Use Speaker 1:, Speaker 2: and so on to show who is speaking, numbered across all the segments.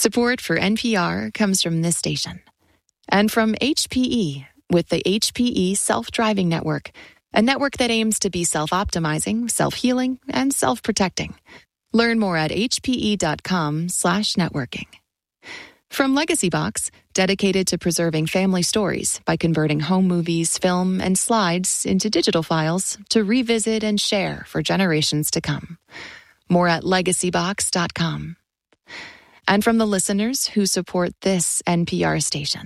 Speaker 1: Support for NPR comes from this station and from HPE with the HPE Self-Driving Network, a network that aims to be self-optimizing, self-healing, and self-protecting. Learn more at hpe.com/networking. From Legacy Box, dedicated to preserving family stories by converting home movies, film, and slides into digital files to revisit and share for generations to come. More at legacybox.com. And from the listeners who support this NPR station.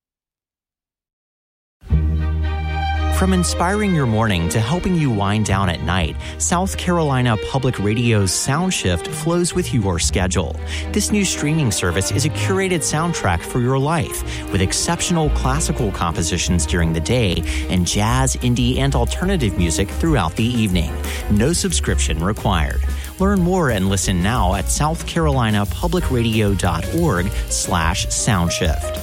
Speaker 2: From inspiring your morning to helping you wind down at night, South Carolina Public Radio's SoundShift flows with your schedule. This new streaming service is a curated soundtrack for your life, with exceptional classical compositions during the day and jazz, indie, and alternative music throughout the evening. No subscription required. Learn more and listen now at southcarolinapublicradio.org/soundshift.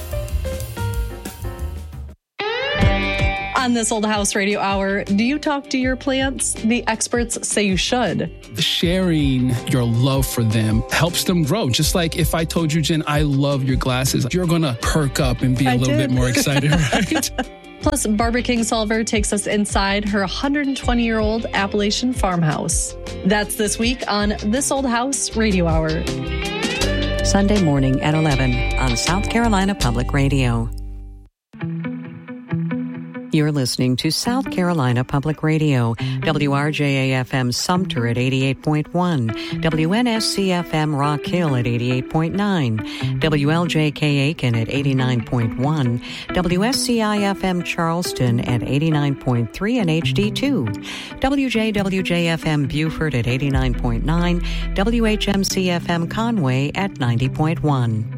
Speaker 3: On This Old House Radio Hour, do you talk to your plants? The experts say you should.
Speaker 4: Sharing your love for them helps them grow. Just like if I told you, Jen, I love your glasses, you're going to perk up and be a little bit more excited, right?
Speaker 3: Plus, Barbara Kingsolver takes us inside her 120-year-old Appalachian farmhouse. That's this week on This Old House Radio Hour.
Speaker 5: Sunday morning at 11 on South Carolina Public Radio. You're listening to South Carolina Public Radio, WRJA-FM Sumter at 88.1, WNSC-FM Rock Hill at 88.9, WLJK Aiken at 89.1, WSCI-FM Charleston at 89.3 and HD2, WJWJ-FM Beaufort at 89.9, WHMC-FM Conway at 90.1.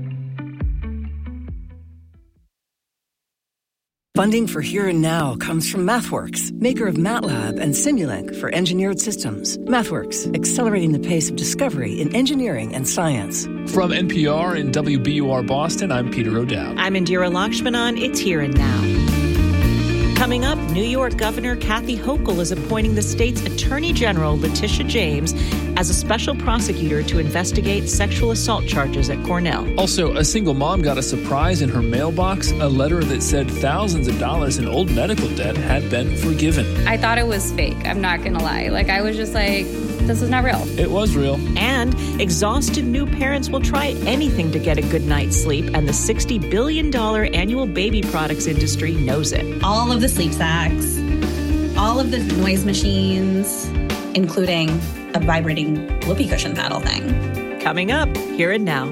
Speaker 6: Funding for Here and Now comes from MathWorks, maker of MATLAB and Simulink for engineered systems. MathWorks, accelerating the pace of discovery in engineering and science.
Speaker 7: From NPR and WBUR Boston, I'm Peter O'Dowd.
Speaker 8: I'm Indira Lakshmanan. It's Here and Now. Coming up, New York Governor Kathy Hochul is appointing the state's Attorney General, Letitia James, as a special prosecutor to investigate sexual assault charges at Cornell.
Speaker 7: Also, a single mom got a surprise in her mailbox, a letter that said thousands of dollars in old medical debt had been forgiven.
Speaker 9: I thought it was fake, I'm not going to lie. I was just like, this is not real.
Speaker 7: It was real.
Speaker 8: And exhausted new parents will try anything to get a good night's sleep, and the $60 billion annual baby products industry knows it.
Speaker 10: All of the sleep sacks, all of the noise machines, including a vibrating whoopee cushion paddle thing.
Speaker 8: Coming up, Here and Now.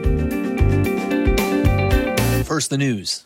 Speaker 7: First, the news.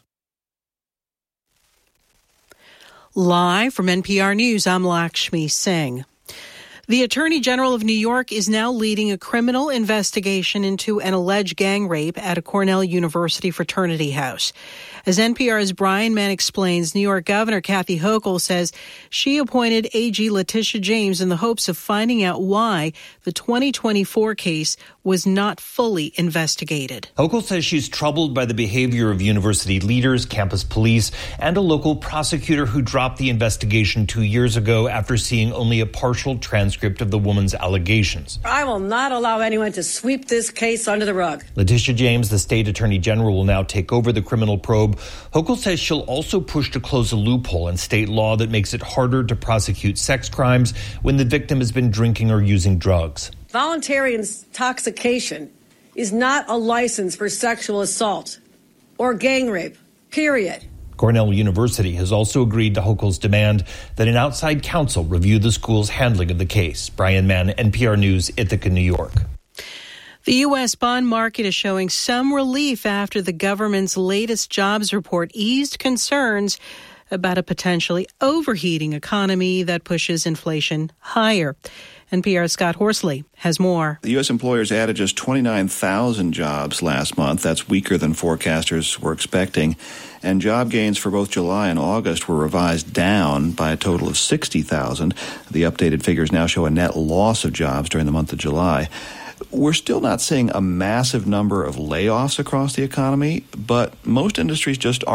Speaker 11: Live from NPR News, I'm Lakshmi Singh. The Attorney General of New York is now leading a criminal investigation into an alleged gang rape at a Cornell University fraternity house. As NPR's Brian Mann explains, New York Governor Kathy Hochul says she appointed AG Letitia James in the hopes of finding out why the 2024 case was not fully investigated.
Speaker 12: Hochul says she's troubled by the behavior of university leaders, campus police, and a local prosecutor who dropped the investigation 2 years ago after seeing only a partial transcript of the woman's allegations.
Speaker 13: I will not allow anyone to sweep this case under the rug.
Speaker 12: Letitia James, the state attorney general, will now take over the criminal probe. Hochul says she'll also push to close a loophole in state law that makes it harder to prosecute sex crimes when the victim has been drinking or using drugs.
Speaker 13: Voluntary intoxication is not a license for sexual assault or gang rape, period.
Speaker 12: Cornell University has also agreed to Hochul's demand that an outside counsel review the school's handling of the case. Brian Mann, NPR News, Ithaca, New York.
Speaker 11: The U.S. bond market is showing some relief after the government's latest jobs report eased concerns about a potentially overheating economy that pushes inflation higher. NPR's Scott Horsley has more.
Speaker 14: The U.S. employers added just 29,000 jobs last month. That's weaker than forecasters were expecting. And job gains for both July and August were revised down by a total of 60,000. The updated figures now show a net loss of jobs during the month of July. We're still not seeing a massive number of layoffs across the economy, but most industries just aren't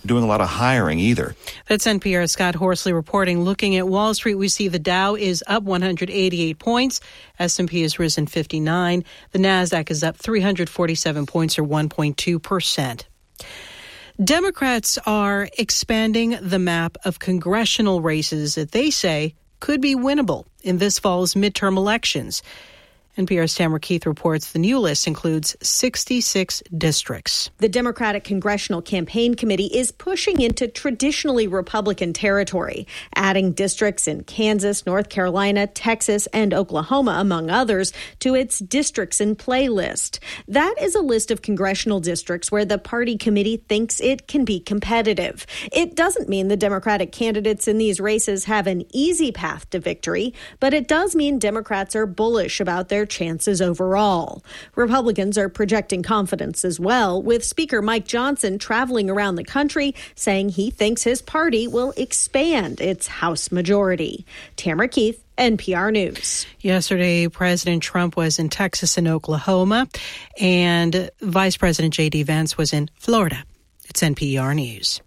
Speaker 14: doing a lot of hiring either.
Speaker 11: That's NPR's Scott Horsley reporting. Looking at Wall Street, we see the Dow is up 188 points. S&P has risen 59. The Nasdaq is up 347 points, or 1.2%. Democrats are expanding the map of congressional races that they say could be winnable in this fall's midterm elections. NPR's Tamara Keith reports the new list includes 66 districts.
Speaker 15: The Democratic Congressional Campaign Committee is pushing into traditionally Republican territory, adding districts in Kansas, North Carolina, Texas, and Oklahoma, among others, to its Districts in Play list. That is a list of congressional districts where the party committee thinks it can be competitive. It doesn't mean the Democratic candidates in these races have an easy path to victory, but it does mean Democrats are bullish about their chances overall. Republicans are projecting confidence as well, with Speaker Mike Johnson traveling around the country saying he thinks his party will expand its House majority. Tamara Keith, NPR News.
Speaker 11: Yesterday, President Trump was in Texas and Oklahoma, and Vice President J.D. Vance was in Florida. It's NPR News.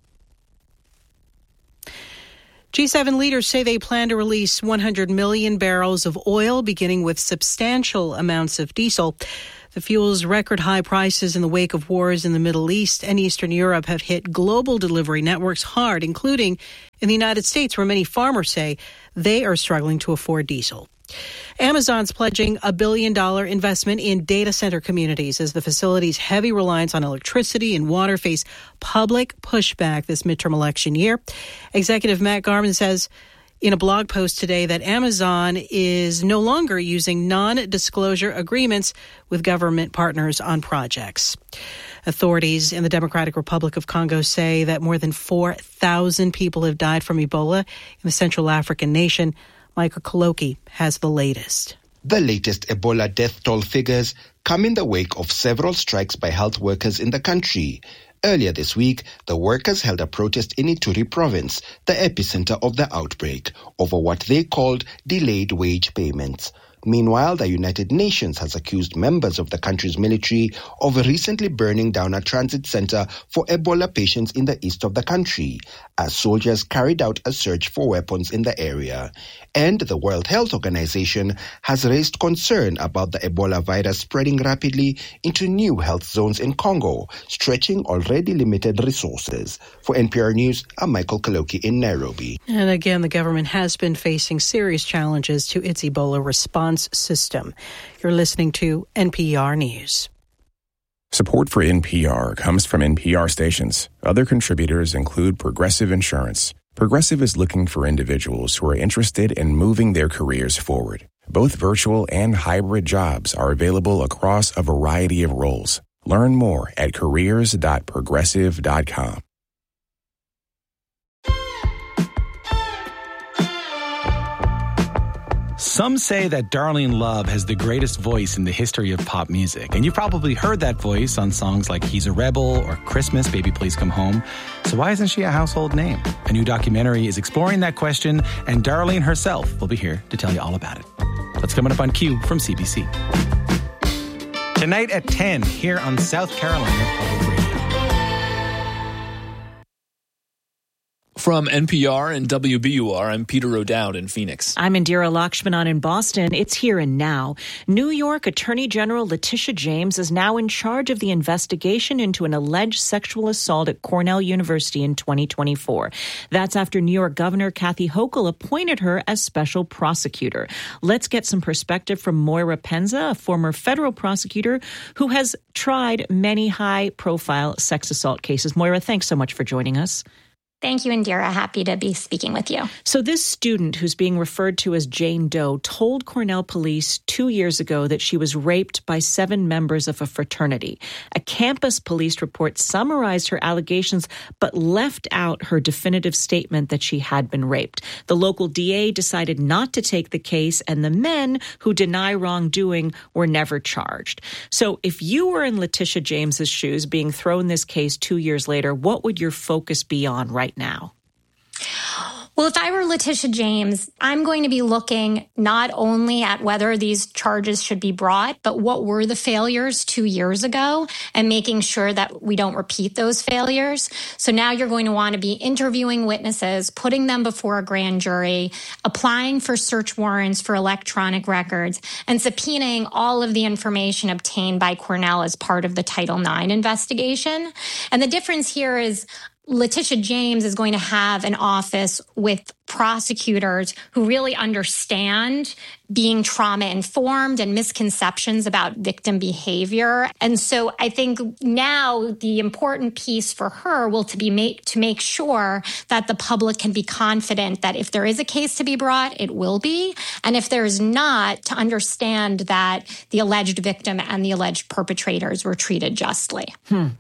Speaker 11: G7 leaders say they plan to release 100 million barrels of oil, beginning with substantial amounts of diesel. The fuel's record high prices in the wake of wars in the Middle East and Eastern Europe have hit global delivery networks hard, including in the United States, where many farmers say they are struggling to afford diesel. Amazon's pledging $1 billion investment in data center communities as the facility's heavy reliance on electricity and water face public pushback this midterm election year. Executive Matt Garman says in a blog post today that Amazon is no longer using non-disclosure agreements with government partners on projects. Authorities in the Democratic Republic of Congo say that more than 4,000 people have died from Ebola in the Central African nation. Michael Kaloki has the latest.
Speaker 16: The latest Ebola death toll figures come in the wake of several strikes by health workers in the country. Earlier this week, the workers held a protest in Ituri province, the epicenter of the outbreak, over what they called delayed wage payments. Meanwhile, the United Nations has accused members of the country's military of recently burning down a transit center for Ebola patients in the east of the country, as soldiers carried out a search for weapons in the area. And the World Health Organization has raised concern about the Ebola virus spreading rapidly into new health zones in Congo, stretching already limited resources. For NPR News, I'm Michael Kaloki in Nairobi.
Speaker 11: And again, the government has been facing serious challenges to its Ebola response system. You're listening to NPR News.
Speaker 17: Support for NPR comes from NPR stations. Other contributors include Progressive Insurance. Progressive is looking for individuals who are interested in moving their careers forward. Both virtual and hybrid jobs are available across a variety of roles. Learn more at careers.progressive.com.
Speaker 18: Some say that Darlene Love has the greatest voice in the history of pop music. And you've probably heard that voice on songs like He's a Rebel or Christmas, Baby Please Come Home. So why isn't she a household name? A new documentary is exploring that question, and Darlene herself will be here to tell you all about it. That's coming up on Q from CBC. Tonight at 10 here on South Carolina Public Radio.
Speaker 7: From NPR and WBUR, I'm Peter O'Dowd in Phoenix.
Speaker 8: I'm Indira Lakshmanan in Boston. It's Here and Now. New York Attorney General Letitia James is now in charge of the investigation into an alleged sexual assault at Cornell University in 2024. That's after New York Governor Kathy Hochul appointed her as special prosecutor. Let's get some perspective from Moira Penza, a former federal prosecutor who has tried many high-profile sex assault cases. Moira, thanks so much for joining us.
Speaker 19: Thank you, Indira. Happy to be speaking with you.
Speaker 8: So this student who's being referred to as Jane Doe told Cornell police 2 years ago that she was raped by 7 members of a fraternity. A campus police report summarized her allegations but left out her definitive statement that she had been raped. The local DA decided not to take the case, and the men who deny wrongdoing were never charged. So if you were in Letitia James's shoes being thrown this case 2 years later, what would your focus be on right now?
Speaker 19: Well, if I were Letitia James, I'm going to be looking not only at whether these charges should be brought, but what were the failures 2 years ago and making sure that we don't repeat those failures. So now you're going to want to be interviewing witnesses, putting them before a grand jury, applying for search warrants for electronic records, and subpoenaing all of the information obtained by Cornell as part of the Title IX investigation. And the difference here is Letitia James is going to have an office with prosecutors who really understand being trauma-informed and misconceptions about victim behavior. And so I think now the important piece for her will to make sure that the public can be confident that if there is a case to be brought, it will be. And if there is not, to understand that the alleged victim and the alleged perpetrators were treated justly.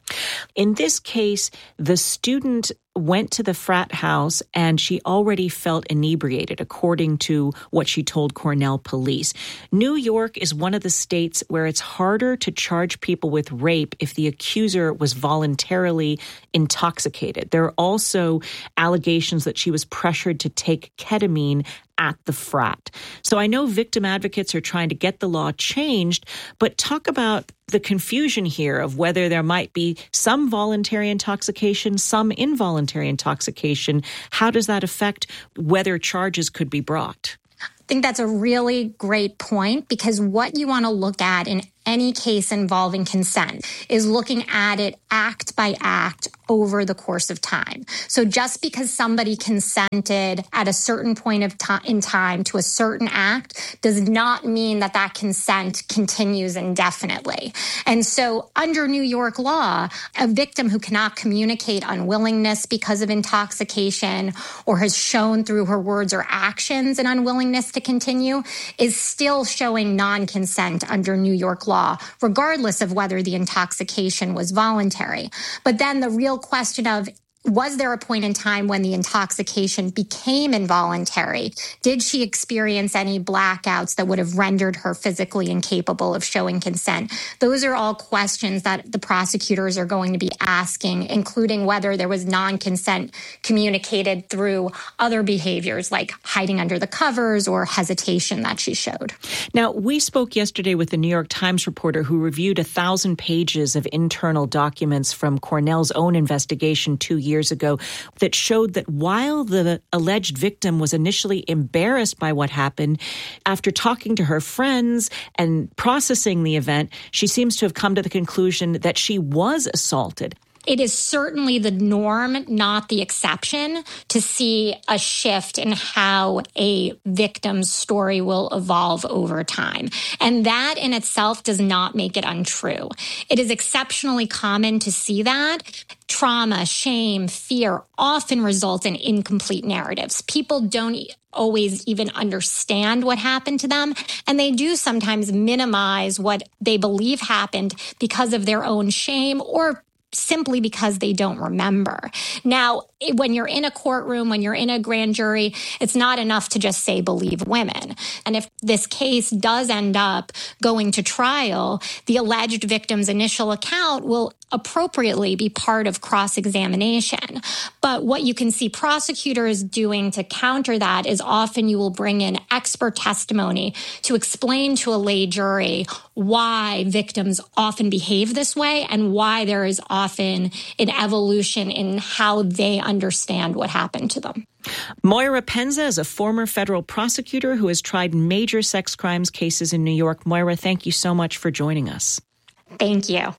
Speaker 8: In this case, the student went to the frat house and she already felt inebriated, according to what she told Cornell police. New York is one of the states where it's harder to charge people with rape if the accuser was voluntarily intoxicated. There are also allegations that she was pressured to take ketamine at the frat. So I know victim advocates are trying to get the law changed, but talk about the confusion here of whether there might be some voluntary intoxication, some involuntary intoxication. How does that affect whether charges could be brought?
Speaker 19: I think that's a really great point, because what you want to look at in any case involving consent is looking at it act by act over the course of time. So just because somebody consented at a certain point of in time to a certain act does not mean that that consent continues indefinitely. And so under New York law, a victim who cannot communicate unwillingness because of intoxication or has shown through her words or actions an unwillingness to continue is still showing non-consent under New York law, regardless of whether the intoxication was voluntary. But then the real question of, was there a point in time when the intoxication became involuntary? Did she experience any blackouts that would have rendered her physically incapable of showing consent? Those are all questions that the prosecutors are going to be asking, including whether there was non-consent communicated through other behaviors like hiding under the covers or hesitation that she showed.
Speaker 8: Now, we spoke yesterday with the New York Times reporter who reviewed 1,000 pages of internal documents from Cornell's own investigation 2 years ago that showed that while the alleged victim was initially embarrassed by what happened, after talking to her friends and processing the event, she seems to have come to the conclusion that she was assaulted.
Speaker 19: It is certainly the norm, not the exception, to see a shift in how a victim's story will evolve over time. And that in itself does not make it untrue. It is exceptionally common to see that. Trauma, shame, fear often result in incomplete narratives. People don't always even understand what happened to them, and they do sometimes minimize what they believe happened because of their own shame or simply because they don't remember. Now, when you're in a courtroom, when you're in a grand jury, it's not enough to just say believe women. And if this case does end up going to trial, the alleged victim's initial account will appropriately be part of cross-examination. But what you can see prosecutors doing to counter that is often you will bring in expert testimony to explain to a lay jury why victims often behave this way and why there is often an evolution in how they understand what happened to them.
Speaker 8: Moira Penza is a former federal prosecutor who has tried major sex crimes cases in New York. Moira, thank you so much for joining us.
Speaker 19: Thank you.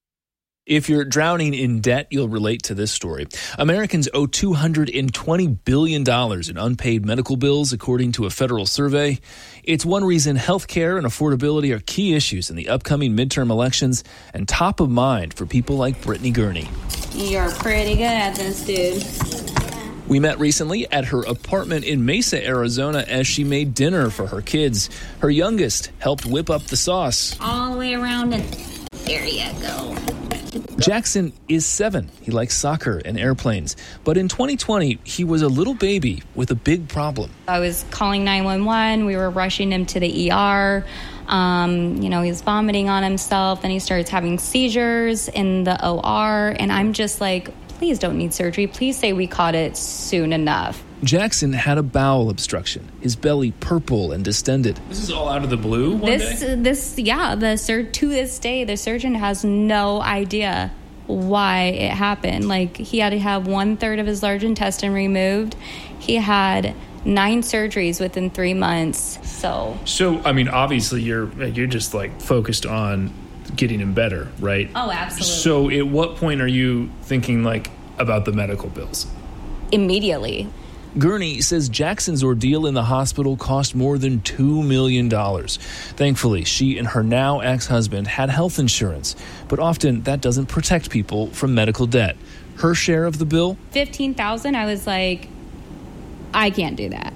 Speaker 7: If you're drowning in debt, you'll relate to this story. Americans owe $220 billion in unpaid medical bills, according to a federal survey. It's one reason health care and affordability are key issues in the upcoming midterm elections and top of mind for people like Brittany Gurney.
Speaker 10: You're pretty good at this, dude.
Speaker 7: We met recently at her apartment in Mesa, Arizona, as she made dinner for her kids. Her youngest helped whip up the sauce.
Speaker 10: All the way around and there you go.
Speaker 7: Jackson is 7. He likes soccer and airplanes. But in 2020, he was a little baby with a big problem.
Speaker 9: I was calling 911. We were rushing him to the ER. He was vomiting on himself. Then he starts having seizures in the OR. And I'm just like, please don't need surgery. Please say we caught it soon enough.
Speaker 7: Jackson had a bowel obstruction, his belly purple and distended. This is all out of the blue one day?
Speaker 9: To this day, the surgeon has no idea why it happened. Like, he had to have 1/3 of his large intestine removed. He had 9 surgeries within 3 months. So
Speaker 7: I mean, obviously you're just like focused on getting him better, right?
Speaker 9: Oh, absolutely.
Speaker 7: So at what point are you thinking like about the medical bills?
Speaker 9: Immediately.
Speaker 7: Gurney says Jackson's ordeal in the hospital cost more than $2 million. Thankfully, she and her now ex-husband had health insurance, but often that doesn't protect people from medical debt. Her share of the bill?
Speaker 9: $15,000. I was like, I can't do that.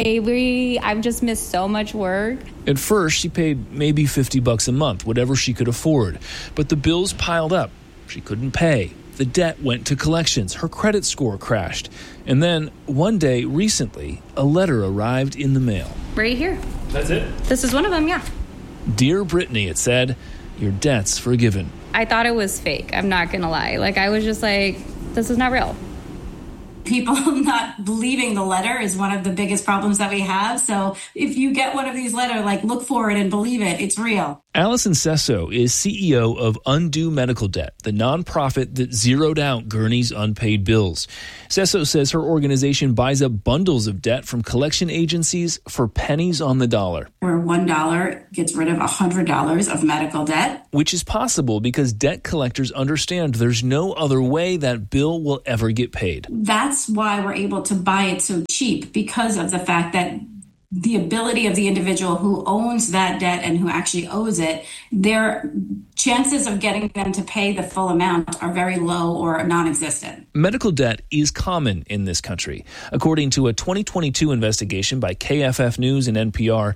Speaker 9: I've just missed so much work.
Speaker 7: At first, she paid maybe $50 a month, whatever she could afford. But the bills piled up. She couldn't pay. The debt went to collections. Her credit score crashed. And then, one day, recently, a letter arrived in the mail.
Speaker 9: Right here.
Speaker 7: That's it?
Speaker 9: This is one of them, yeah.
Speaker 7: Dear Brittany, it said, your debt's forgiven.
Speaker 9: I thought it was fake. I'm not going to lie. Like, I was just like, this is not real.
Speaker 20: People not believing the letter is one of the biggest problems that we have. So if you get one of these letters, like, look for it and believe it. It's real.
Speaker 7: Allison Sesso is CEO of Undo Medical Debt, the nonprofit that zeroed out Gurney's unpaid bills. Sesso says her organization buys up bundles of debt from collection agencies for pennies on the dollar.
Speaker 20: Where $1 gets rid of $100 of medical debt.
Speaker 7: Which is possible because debt collectors understand there's no other way that bill will ever get paid.
Speaker 20: That's why we're able to buy it so cheap, because of the fact that the ability of the individual who owns that debt and who actually owes it, their chances of getting them to pay the full amount are very low or non-existent.
Speaker 7: Medical debt is common in this country. According to a 2022 investigation by KFF News and NPR,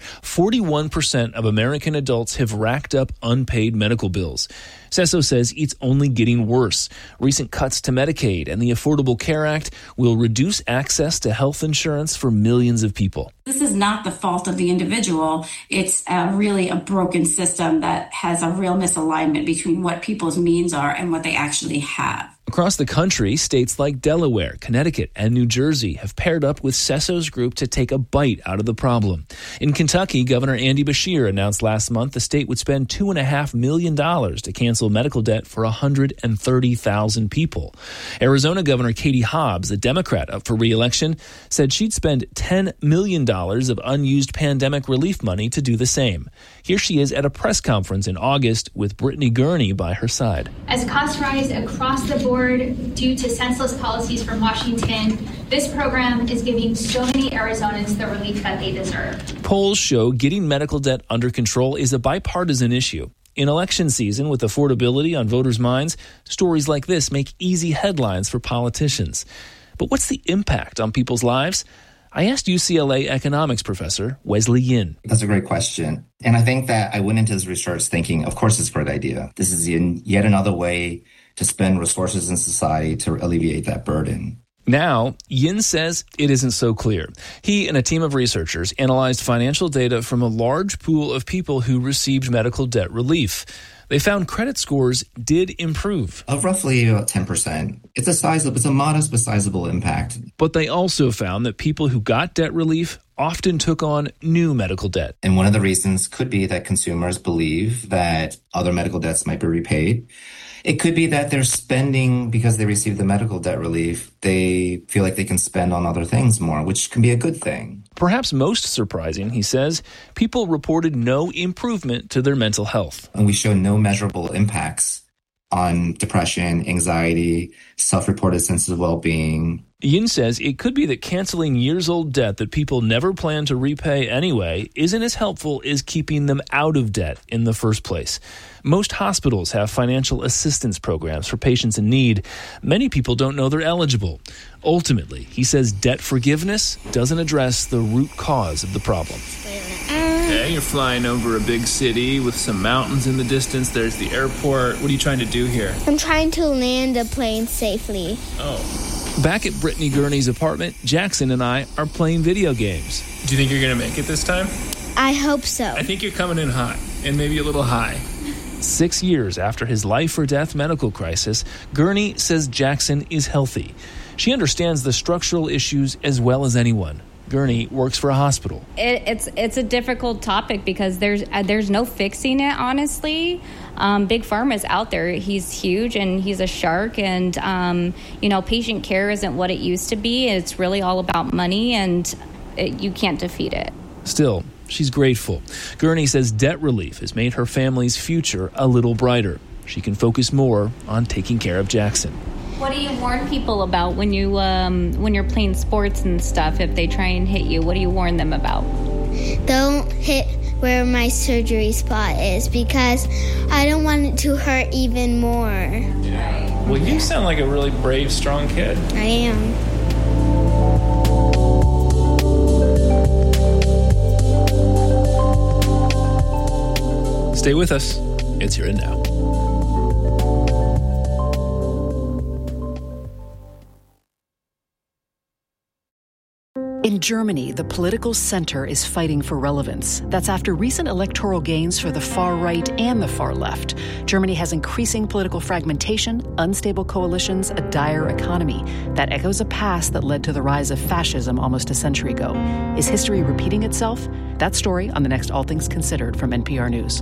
Speaker 7: 41% of American adults have racked up unpaid medical bills. Sesso says it's only getting worse. Recent cuts to Medicaid and the Affordable Care Act will reduce access to health insurance for millions of people.
Speaker 20: This is not the fault of the individual. It's really a broken system that has a real misalignment between what people's means are and what they actually have.
Speaker 7: Across the country, states like Delaware, Connecticut, and New Jersey have paired up with Sesso's group to take a bite out of the problem. In Kentucky, Governor Andy Beshear announced last month the state would spend $2.5 million to cancel medical debt for 130,000 people. Arizona Governor Katie Hobbs, a Democrat up for re-election, said she'd spend $10 million of unused pandemic relief money to do the same. Here she is at a press conference in August with Brittany Gurney by her side.
Speaker 21: As costs rise across the board due to senseless policies from Washington, this program is giving so many Arizonans the relief that they deserve.
Speaker 7: Polls show getting medical debt under control is a bipartisan issue. In election season, with affordability on voters' minds, stories like this make easy headlines for politicians. But what's the impact on people's lives? I asked UCLA economics professor Wesley Yin.
Speaker 22: That's a great question. And I think that I went into this research thinking, of course, it's a great idea. This is yet another way to spend resources in society to alleviate that burden.
Speaker 7: Now, Yin says it isn't so clear. He and a team of researchers analyzed financial data from a large pool of people who received medical debt relief. They found credit scores did improve.
Speaker 22: Of roughly about 10%. It's a modest but sizable impact.
Speaker 7: But they also found that people who got debt relief often took on new medical debt.
Speaker 22: And one of the reasons could be that consumers believe that other medical debts might be repaid. It could be that they're spending because they received the medical debt relief. They feel like they can spend on other things more, which can be a good thing.
Speaker 7: Perhaps most surprising, he says, people reported no improvement to their mental health.
Speaker 22: And we show no measurable impacts on depression, anxiety, self-reported sense of well-being.
Speaker 7: Yin says it could be that canceling years-old debt that people never plan to repay anyway isn't as helpful as keeping them out of debt in the first place. Most hospitals have financial assistance programs for patients in need. Many people don't know they're eligible. Ultimately, he says debt forgiveness doesn't address the root cause of the problem. Okay, you're flying over a big city with some mountains in the distance. There's the airport. What are you trying to do here?
Speaker 23: I'm trying to land the plane safely.
Speaker 7: Oh. Back at Brittany Gurney's apartment, Jackson and I are playing video games. Do you think you're going to make it this time?
Speaker 23: I hope so.
Speaker 7: I think you're coming in hot, and maybe a little high. 6 years after his life-or-death medical crisis, Gurney says Jackson is healthy. She understands the structural issues as well as anyone. Gurney works for a hospital.
Speaker 9: It's a difficult topic because there's no fixing it, honestly. Big Pharma's out there. He's huge and he's a shark, and patient care isn't what it used to be. It's really all about money, and you can't defeat it.
Speaker 7: Still, she's grateful. Gurney says debt relief has made her family's future a little brighter. She can focus more on taking care of Jackson.
Speaker 9: What do you warn people about when you're playing sports and stuff? If they try and hit you, what do you warn them about?
Speaker 23: Don't hit where my surgery spot is because I don't want it to hurt even more.
Speaker 1: Yeah. Well, you sound like a really brave, strong kid.
Speaker 23: I am.
Speaker 7: Stay with us. It's Here and Now.
Speaker 2: In Germany, the political center is fighting for relevance. That's after recent electoral gains for the far right and the far left. Germany has increasing political fragmentation, unstable coalitions, a dire economy. That echoes a past that led to the rise of fascism almost a century ago. Is history repeating itself? That story on the next All Things Considered from NPR News.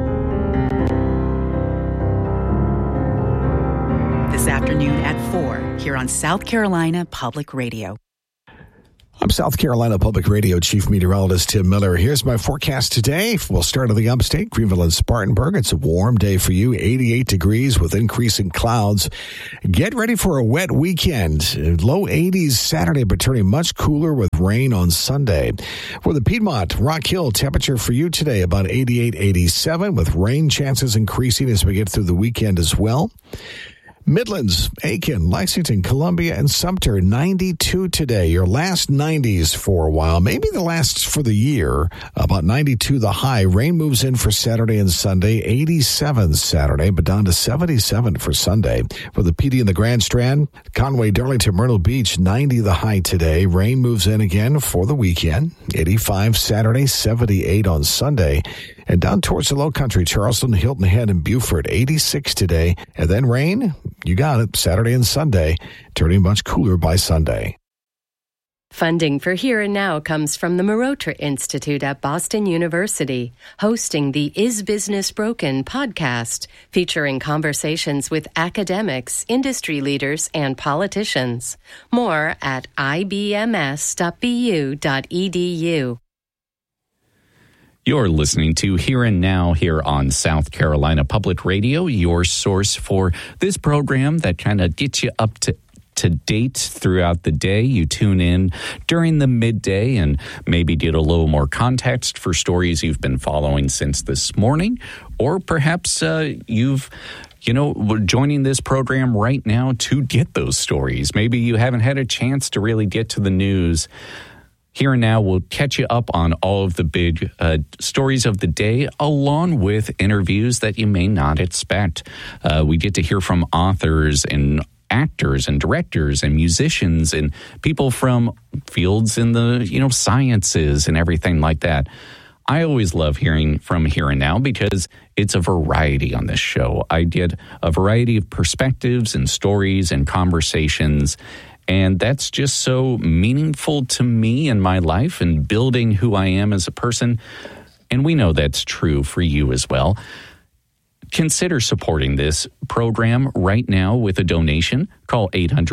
Speaker 4: This afternoon at 4 here on South Carolina Public Radio.
Speaker 24: I'm South Carolina Public Radio Chief Meteorologist Tim Miller. Here's my forecast today. We'll start in the upstate, Greenville and Spartanburg. It's a warm day for you, 88 degrees with increasing clouds. Get ready for a wet weekend. Low 80s Saturday, but turning much cooler with rain on Sunday. For the Piedmont, Rock Hill, temperature for you today about 88, 87 with rain chances increasing as we get through the weekend as well. Midlands, Aiken, Lexington, Columbia, and Sumter, 92 today. Your last 90s for a while, maybe the last for the year. About 92 the high. Rain moves in for Saturday and Sunday, 87 Saturday, but down to 77 for Sunday. For the PD and the Grand Strand, Conway, Darlington, Myrtle Beach, 90 the high today. Rain moves in again for the weekend, 85 Saturday, 78 on Sunday. And down towards the Low Country, Charleston, Hilton Head, and Beaufort, 86 today. And then rain, you got it, Saturday and Sunday, turning much cooler by Sunday.
Speaker 25: Funding for Here and Now comes from the Marotra Institute at Boston University, hosting the Is Business Broken podcast, featuring conversations with academics, industry leaders, and politicians. More at ibms.bu.edu.
Speaker 26: You're listening to Here and Now here on South Carolina Public Radio, your source for this program that kind of gets you up to date throughout the day. You tune in during the midday and maybe get a little more context for stories you've been following since this morning, or perhaps you've joining this program right now to get those stories. Maybe you haven't had a chance to really get to the news. Here and Now will catch you up on all of the big stories of the day, along with interviews that you may not expect. We get to hear from authors and actors and directors and musicians and people from fields in the sciences and everything like that. I always love hearing from Here and Now because it's a variety on this show. I get a variety of perspectives and stories and conversations. And that's just so meaningful to me in my life and building who I am as a person. And we know that's true for you as well. Consider supporting this program right now with a donation. Call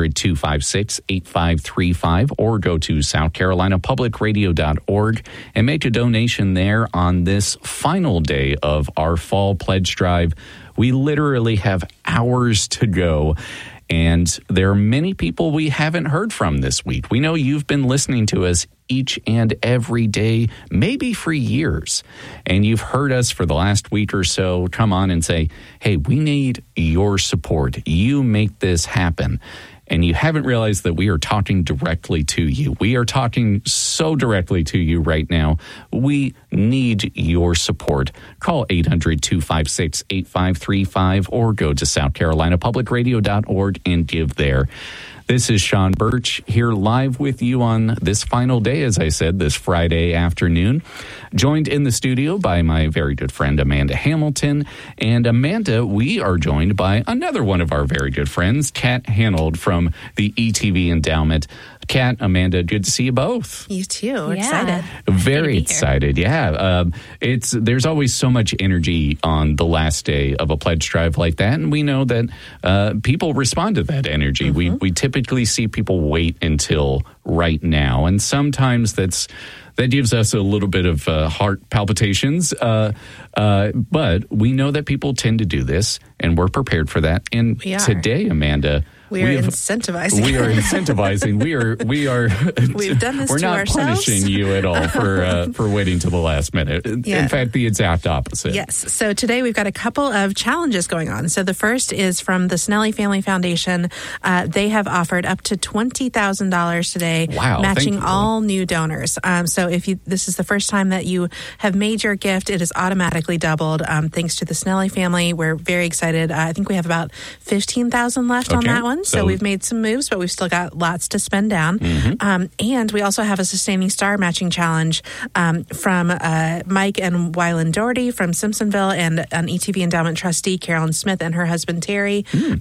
Speaker 26: 800-256-8535 or go to southcarolinapublicradio.org and make a donation there on this final day of our fall pledge drive. We literally have hours to go. And there are many people we haven't heard from this week. We know you've been listening to us each and every day, maybe for years. And you've heard us for the last week or so come on and say, hey, we need your support. You make this happen. And you haven't realized that we are talking directly to you. We are talking so directly to you right now. We need your support. Call 800-256-8535 or go to southcarolinapublicradio.org and give there. This is Sean Birch here live with you on this final day, as I said, this Friday afternoon. Joined in the studio by my very good friend, Amanda Hamilton. And Amanda, we are joined by another one of our very good friends, Kat Hanold from from the ETV Endowment. Kat, Amanda, good to see you both.
Speaker 3: You too. Excited.
Speaker 26: Very excited. Yeah. There's always so much energy on the last day of a pledge drive like that. And we know that people respond to that energy.
Speaker 3: Mm-hmm.
Speaker 26: We typically see people wait until right now. And sometimes that gives us a little bit of heart palpitations. But we know that people tend to do this, and we're prepared for that. And today, Amanda,
Speaker 3: we are incentivizing.
Speaker 26: We are incentivizing. We are.
Speaker 3: We've done this.
Speaker 26: We're not
Speaker 3: ourselves.
Speaker 26: punishing you at all for waiting till the last minute.
Speaker 3: Yeah.
Speaker 26: In fact, the exact opposite.
Speaker 3: Yes. So today we've got a couple of challenges going on. So the first is from the Snelly Family Foundation. They have offered up to $20,000 today, matching all new donors. So if this is the first time that you have made your gift, it is automatically doubled. Thanks to the Snelly family, we're very excited. I think we have about $15,000 left on that one. So we've made some moves, but we've still got lots to spend down.
Speaker 26: Mm-hmm.
Speaker 3: And we also have a Sustaining Star matching challenge from Mike and Wyland Doherty from Simpsonville, and an ETV Endowment trustee, Carolyn Smith, and her husband, Terry.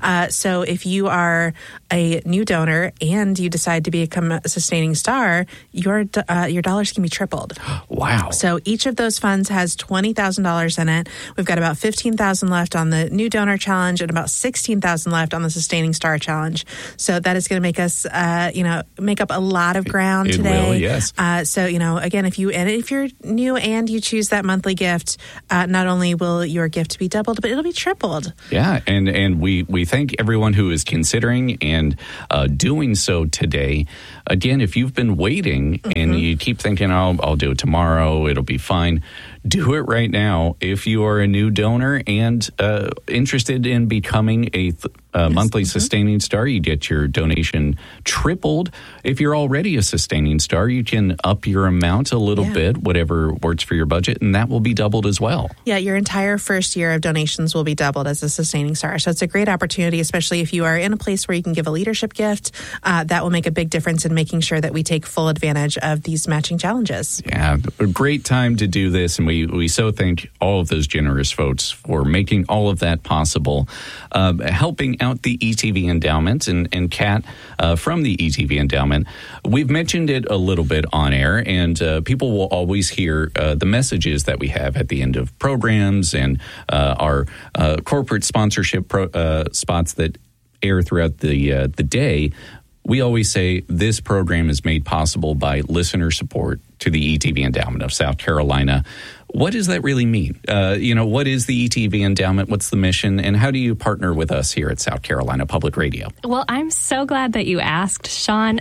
Speaker 3: So if you are a new donor and you decide to become a Sustaining Star, your dollars can be tripled.
Speaker 26: Wow.
Speaker 3: So each of those funds has $20,000 in it. We've got about $15,000 left on the new donor challenge and about $16,000 left on the Sustaining Star challenge. So that is going to make us, make up a lot of ground today.
Speaker 26: It will, yes.
Speaker 3: So, again, if you're new and you choose that monthly gift, not only will your gift be doubled, but it'll be tripled.
Speaker 26: Yeah, and we thank everyone who is considering and doing so today. Again, if you've been waiting and you keep thinking, I'll do it tomorrow, it'll be fine, do it right now. If you are a new donor and interested in becoming a monthly Sustaining Star, you get your donation tripled. If you're already a Sustaining Star, you can up your amount a little bit, whatever works for your budget, and that will be doubled as well.
Speaker 3: Yeah, your entire first year of donations will be doubled as a Sustaining Star. So it's a great opportunity, especially if you are in a place where you can give a leadership gift. That will make a big difference in making sure that we take full advantage of these matching challenges.
Speaker 26: Yeah, a great time to do this, and we so thank all of those generous folks for making all of that possible, helping out the ETV Endowment. And Kat, from the ETV Endowment, we've mentioned it a little bit on air, and people will always hear the messages that we have at the end of programs and our corporate sponsorship spots that air throughout the day. We always say this program is made possible by listener support to the ETV Endowment of South Carolina. What does that really mean? What is the ETV Endowment? What's the mission? And how do you partner with us here at South Carolina Public Radio?
Speaker 5: Well, I'm so glad that you asked, Sean.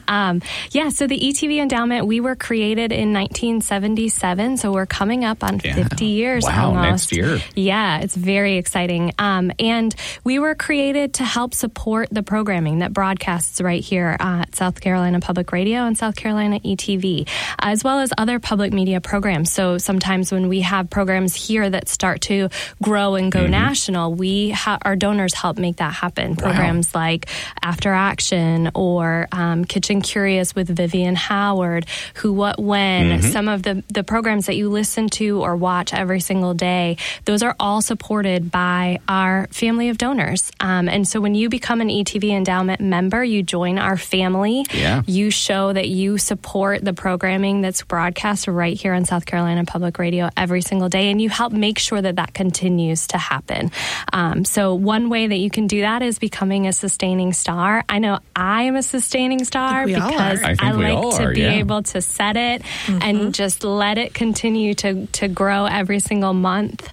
Speaker 5: So the ETV Endowment, we were created in 1977, so we're coming up on 50 years almost.
Speaker 26: Next year.
Speaker 5: Yeah, it's very exciting. And we were created to help support the programming that broadcasts right here at South Carolina Public Radio and South Carolina ETV, as well as other public media programs. So sometimes when we have programs here that start to grow and go national, our donors help make that happen. Programs like After Action or Kitchen Curious with Vivian Howard, Who, What, When, some of the programs that you listen to or watch every single day, those are all supported by our family of donors. And so when you become an ETV Endowment member, you join our family.
Speaker 26: Yeah.
Speaker 5: You show that you support the programming that's broadcast right here on South Carolina Public Radio every single day, and you help make sure that continues to happen. So one way that you can do that is becoming a Sustaining Star. I know I am a Sustaining Star because I like to be able to set it and just let it continue to grow every single month.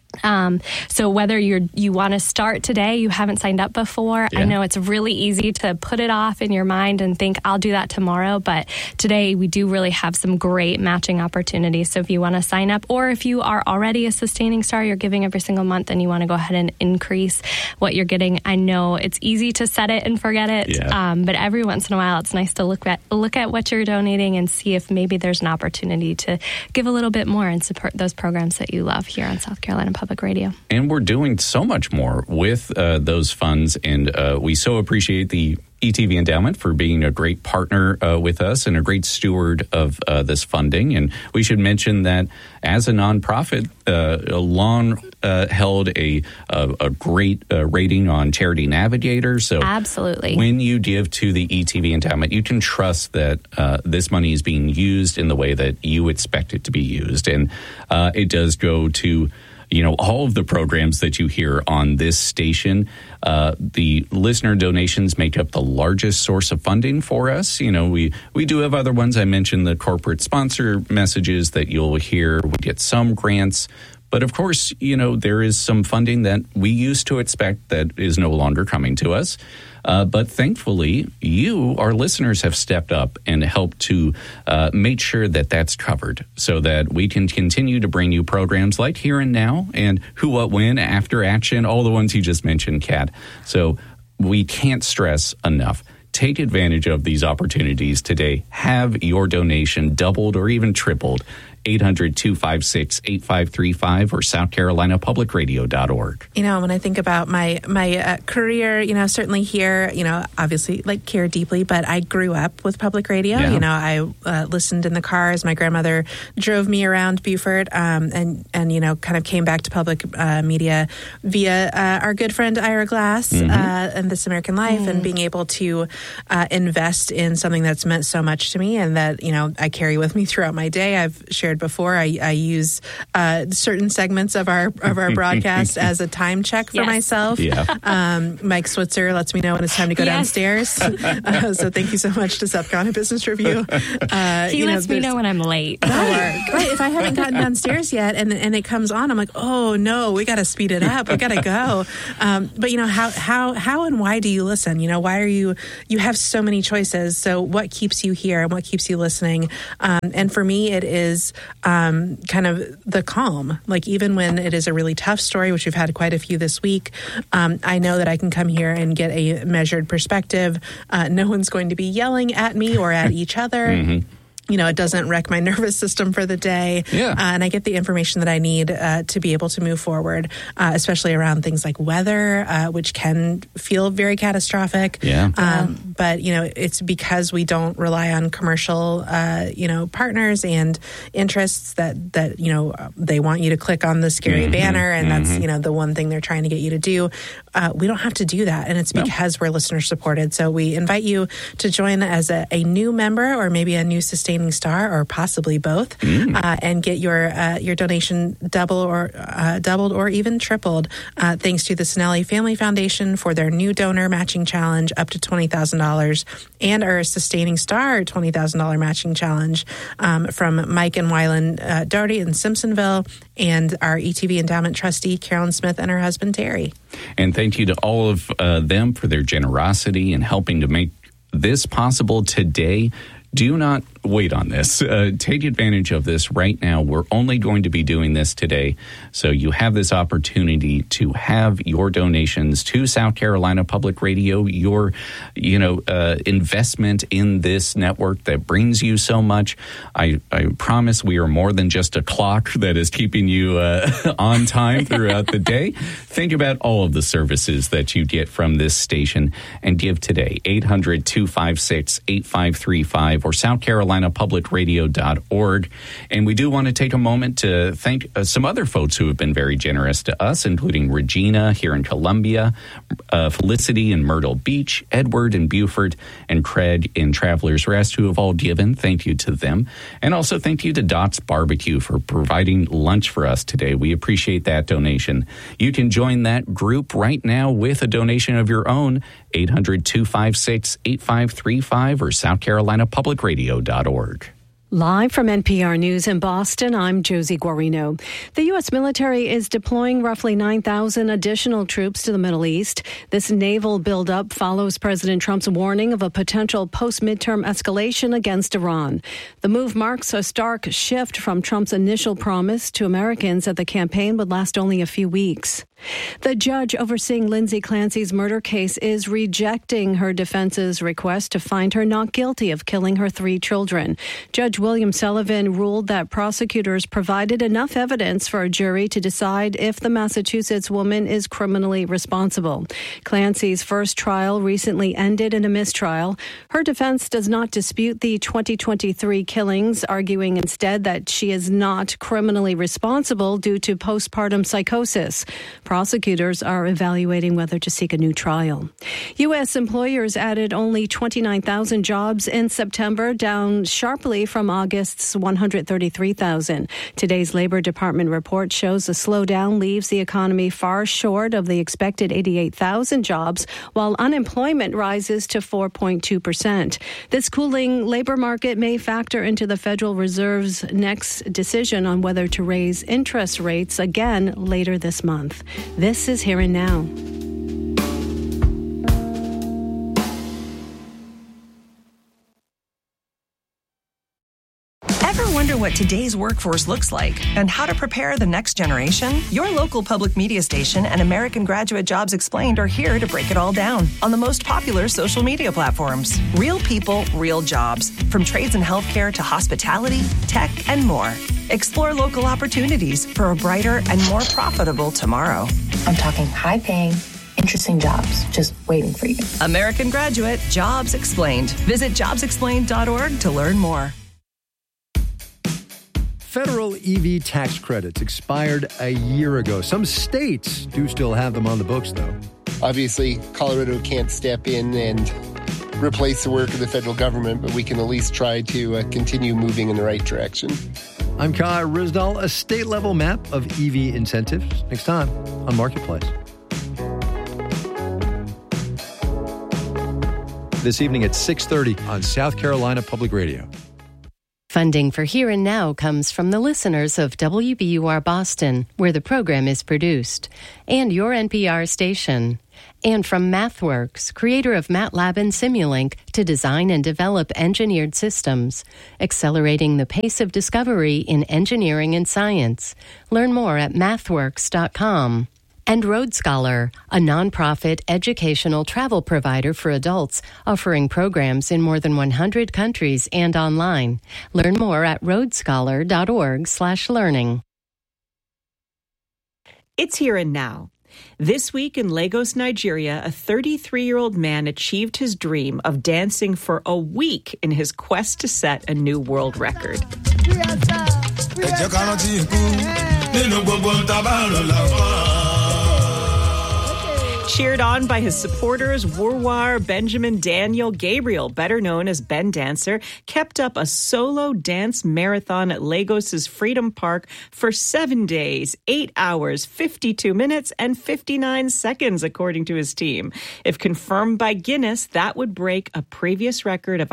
Speaker 5: So whether you want to start today, you haven't signed up before, I know it's really easy to put it off in your mind and think, I'll do that tomorrow. But today we do really have some great matching opportunities. So if you want to sign up, or if you are already a Sustaining Star, you're giving every single month and you want to go ahead and increase what you're getting. I know it's easy to set it and forget it. But every once in a while, it's nice to look at what you're donating and see if maybe there's an opportunity to give a little bit more and support those programs that you love here on South Carolina Public Radio.
Speaker 26: And we're doing so much more with those funds, and we so appreciate the ETV Endowment for being a great partner with us and a great steward of this funding. And we should mention that as a nonprofit, long held a great rating on Charity Navigator. So
Speaker 5: absolutely,
Speaker 26: when you give to the ETV Endowment, you can trust that this money is being used in the way that you expect it to be used. And it does go to all of the programs that you hear on this station. The listener donations make up the largest source of funding for us. We do have other ones. I mentioned the corporate sponsor messages that you'll hear. We get some grants. But of course, there is some funding that we used to expect that is no longer coming to us. But thankfully, you, our listeners, have stepped up and helped to make sure that that's covered so that we can continue to bring you programs like Here and Now and Who, What, When, After Action, all the ones you just mentioned, Kat. So we can't stress enough. Take advantage of these opportunities today. Have your donation doubled or even tripled. 800-256-8535 or SouthCarolinaPublicRadio.org.
Speaker 3: When I think about my career, certainly here, obviously care deeply, but I grew up with public radio.
Speaker 26: Yeah.
Speaker 3: I listened in the car as my grandmother drove me around Beaufort, and kind of came back to public media via our good friend Ira Glass and This American Life, and being able to invest in something that's meant so much to me and that, I carry with me throughout my day. I've shared before, I use certain segments of our broadcast as a time check for myself. Yeah. Mike Switzer lets me know when it's time to go downstairs. So thank you so much to South Carolina Business Review.
Speaker 5: He lets me know when I'm late for work.
Speaker 3: Right. If I haven't gotten downstairs yet and it comes on, I'm like, oh no, we got to speed it up. We got to go. But how and why do you listen? Why are you have so many choices. So what keeps you here and what keeps you listening? And for me, it is kind of the calm. Like even when it is a really tough story, which we've had quite a few this week, I know that I can come here and get a measured perspective. No one's going to be yelling at me or at each other. Mm-hmm. It doesn't wreck my nervous system for the day. Yeah. And I get the information that I need to be able to move forward, especially around things like weather, which can feel very catastrophic. Yeah. But, it's because we don't rely on commercial, partners and interests that they want you to click on the scary banner. And that's, the one thing they're trying to get you to do. We don't have to do that. And it's because we're listener supported. So we invite you to join as a new member or maybe a new sustaining star or possibly both, and get your donation doubled or even tripled, thanks to the Sinelli Family Foundation for their new donor matching challenge up to $20,000 and our sustaining star $20,000 matching challenge from Mike and Wyland Doherty in Simpsonville and our ETV Endowment trustee Carolyn Smith and her husband Terry.
Speaker 26: And thank you to all of them for their generosity and helping to make this possible today. Do not wait on this. Take advantage of this right now. We're only going to be doing this today. So you have this opportunity to have your donations to South Carolina Public Radio, your, investment in this network that brings you so much. I promise we are more than just a clock that is keeping you on time throughout the day. Think about all of the services that you get from this station and give today. 800-256-8535 or SouthCarolinaPublicRadio.org. And we do want to take a moment to thank some other folks who have been very generous to us, including Regina here in Columbia, Felicity in Myrtle Beach, Edward in Beaufort, and Craig in Travelers Rest, who have all given. Thank you to them. And also thank you to Dot's Barbecue for providing lunch for us today. We appreciate that donation. You can join that group right now with a donation of your own, 800-256-8535 or SouthCarolinaPublicRadio.org.
Speaker 6: Live from NPR News in Boston, I'm Josie Guarino. The U.S. military is deploying roughly 9,000 additional troops to the Middle East. This naval buildup follows President Trump's warning of a potential post-midterm escalation against Iran. The move marks a stark shift from Trump's initial promise to Americans that the campaign would last only a few weeks. The judge overseeing Lindsay Clancy's murder case is rejecting her defense's request to find her not guilty of killing her 3 children. Judge William Sullivan ruled that prosecutors provided enough evidence for a jury to decide if the Massachusetts woman is criminally responsible. Clancy's first trial recently ended in a mistrial. Her defense does not dispute the 2023 killings, arguing instead that she is not criminally responsible due to postpartum psychosis. Prosecutors are evaluating whether to seek a new trial. U.S. employers added only 29,000 jobs in September, down sharply from August's 133,000. Today's Labor Department report shows the slowdown leaves the economy far short of the expected 88,000 jobs, while unemployment rises to 4.2%. This cooling labor market may factor into the Federal Reserve's next decision on whether to raise interest rates again later this month. This is Here and Now.
Speaker 11: Ever wonder what today's workforce looks like and how to prepare the next generation? Your local public media station and American Graduate Jobs Explained are here to break it all down on the most popular social media platforms. Real people, real jobs, from trades and healthcare to hospitality, tech, and more. Explore local opportunities for a brighter and more profitable tomorrow.
Speaker 12: I'm talking high-paying, interesting jobs just waiting for you.
Speaker 11: American Graduate Jobs Explained. Visit jobsexplained.org to learn more.
Speaker 13: Federal EV tax credits expired a year ago. Some states do still have them on the books, though.
Speaker 14: Obviously, Colorado can't step in and replace the work of the federal government, but we can at least try to continue moving in the right direction.
Speaker 13: I'm Kai Rizdal, a state-level map of EV incentives. Next time on Marketplace. This evening at 6:30 on South Carolina Public Radio.
Speaker 25: Funding for Here and Now comes from the listeners of WBUR Boston, where the program is produced, and your NPR station. And from MathWorks, creator of MATLAB and Simulink, to design and develop engineered systems, accelerating the pace of discovery in engineering and science. Learn more at mathworks.com. And Road Scholar, a nonprofit educational travel provider for adults, offering programs in more than 100 countries and online. Learn more at roadscholar.org/learning.
Speaker 8: It's Here and Now. This week in Lagos, Nigeria, a 33-year-old man achieved his dream of dancing for a week in his quest to set a new world record. Cheered on by his supporters, Wurwar Benjamin Daniel Gabriel, better known as Ben Dancer, kept up a solo dance marathon at Lagos's Freedom Park for 7 days, 8 hours, 52 minutes, and 59 seconds, according to his team. If confirmed by Guinness, that would break a previous record of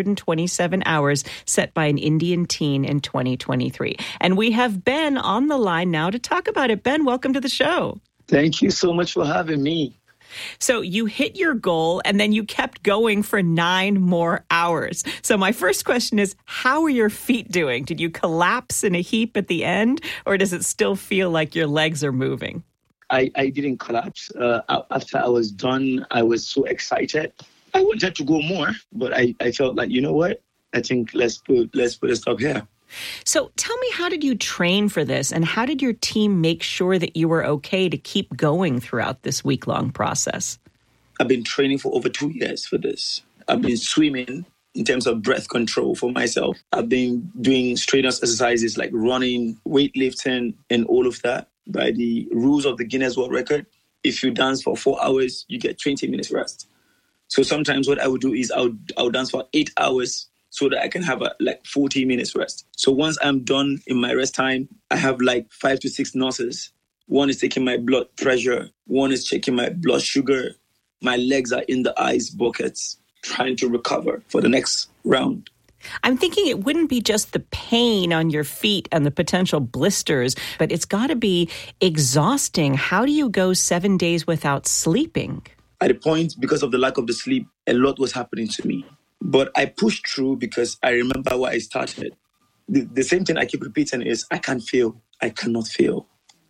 Speaker 8: 127 hours set by an Indian teen in 2023. And we have Ben on the line now to talk about it. Ben, welcome to the show.
Speaker 15: Thank you so much for having me.
Speaker 8: So you hit your goal and then you kept going for 9 more hours. So my first question is, how are your feet doing? Did you collapse in a heap at the end, or does it still feel like your legs are moving?
Speaker 15: I didn't collapse. After I was done, I was so excited. I wanted to go more, but I felt like, you know what? I think let's put a stop here.
Speaker 8: So tell me, how did you train for this, and how did your team make sure that you were okay to keep going throughout this week-long process?
Speaker 15: I've been training for over 2 years for this. I've been swimming in terms of breath control for myself. I've been doing strenuous exercises like running, weightlifting, and all of that. By the rules of the Guinness World Record, if you dance for 4 hours, you get 20 minutes rest. So sometimes what I would do is I'll dance for 8 hours so that I can have 40 minutes rest. So once I'm done in my rest time, I have 5 to 6 nurses. One is taking my blood pressure. One is checking my blood sugar. My legs are in the ice buckets, trying to recover for the next round.
Speaker 8: I'm thinking it wouldn't be just the pain on your feet and the potential blisters, but it's got to be exhausting. How do you go 7 days without sleeping?
Speaker 15: At the point, because of the lack of the sleep, a lot was happening to me. But I pushed through because I remember why I started. The same thing I keep repeating is, I can't fail. I cannot fail.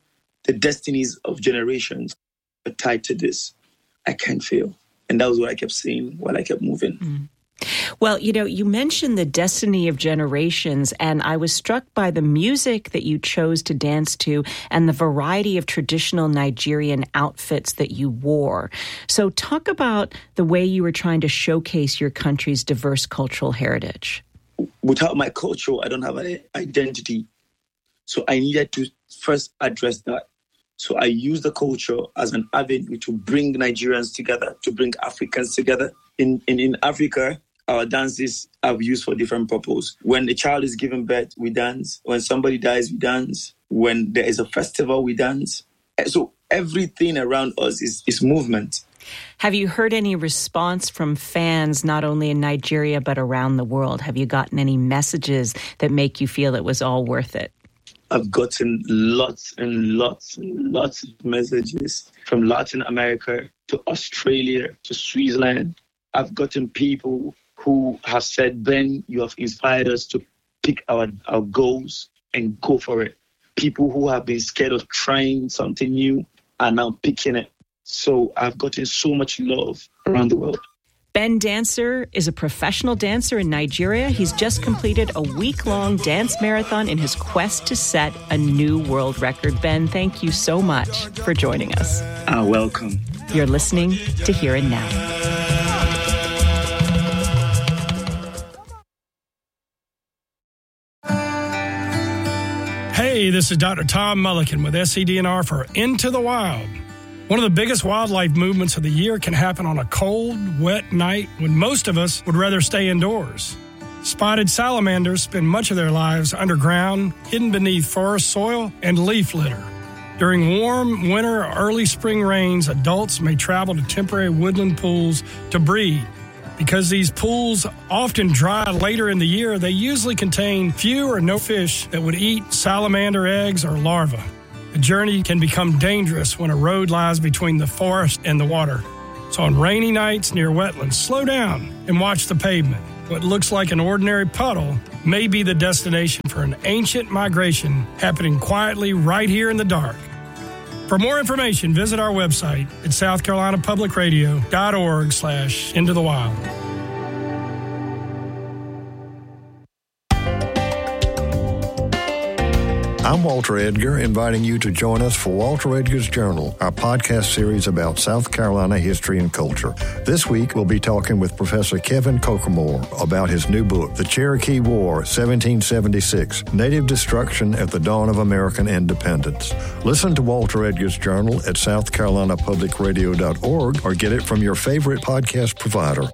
Speaker 15: the destinies of generations are tied to this. I can't fail. And that was what I kept saying while I kept moving.
Speaker 8: Mm. Well, you mentioned the destiny of generations, and I was struck by the music that you chose to dance to and the variety of traditional Nigerian outfits that you wore. So talk about the way you were trying to showcase your country's diverse cultural heritage.
Speaker 15: Without my culture, I don't have an identity. So I needed to first address that. So I used the culture as an avenue to bring Nigerians together, to bring Africans together. In Africa, our dances are used for different purposes. When a child is given birth, we dance. When somebody dies, we dance. When there is a festival, we dance. So everything around us is movement.
Speaker 8: Have you heard any response from fans, not only in Nigeria, but around the world? Have you gotten any messages that make you feel it was all worth it?
Speaker 15: I've gotten lots and lots and lots of messages from Latin America to Australia to Switzerland. I've gotten people who have said, Ben, you have inspired us to pick our goals and go for it. People who have been scared of trying something new are now picking it. So I've gotten so much love around the world.
Speaker 8: Ben Dancer is a professional dancer in Nigeria. He's just completed a week-long dance marathon in his quest to set a new world record. Ben, thank you so much for joining us.
Speaker 15: Welcome.
Speaker 8: You're listening to Here and Now.
Speaker 10: Hey, this is Dr. Tom Mulliken with SCDNR for Into the Wild. One of the biggest wildlife movements of the year can happen on a cold, wet night when most of us would rather stay indoors. Spotted salamanders spend much of their lives underground, hidden beneath forest soil and leaf litter. During warm winter or early spring rains, adults may travel to temporary woodland pools to breed. Because these pools often dry later in the year, they usually contain few or no fish that would eat salamander eggs or larvae. The journey can become dangerous when a road lies between the forest and the water. So on rainy nights near wetlands, slow down and watch the pavement. What looks like an ordinary puddle may be the destination for an ancient migration happening quietly right here in the dark. For more information, visit our website at southcarolinapublicradio.org/intothewild.
Speaker 24: I'm Walter Edgar, inviting you to join us for Walter Edgar's Journal, our podcast series about South Carolina history and culture. This week, we'll be talking with Professor Kevin Kokermoore about his new book, The Cherokee War, 1776, Native Destruction at the Dawn of American Independence. Listen to Walter Edgar's Journal at southcarolinapublicradio.org or get it from your favorite podcast provider.